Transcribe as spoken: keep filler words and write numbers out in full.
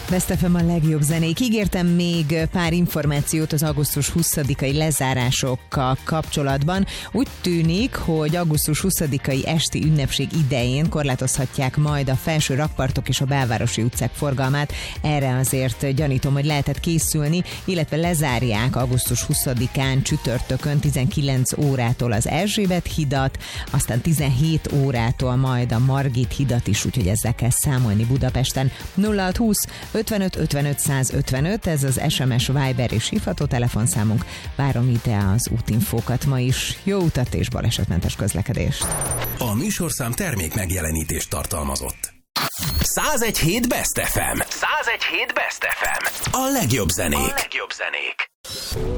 Best ef em a legjobb zenék. Ígértem még pár információt az augusztus huszadikai lezárásokkal kapcsolatban. Úgy tűnik, hogy augusztus huszadikai esti ünnepség idején korlátozhatják majd a felső rakpartok és a belvárosi utcák forgalmát. Erre azért gyanítom, hogy lehetett készülni, illetve lezárják augusztus huszadikán csütörtökön tizenkilenc órától az Erzsébet hidat, aztán tizenhét órától majd a Margit hidat is, úgyhogy ezzel kell számolni Budapesten. nulla hat húsz ötvenöt ötvenöt száz ötvenöt, ez az es em es, Viber és hívható telefonszámunk. Várom ide az útinfókat ma is. Jó utat és balesetmentes közlekedést! A műsorszám termék megjelenítést tartalmazott. százegy hét Best ef em. százegy hét Best ef em. A legjobb zenék. A legjobb zenék.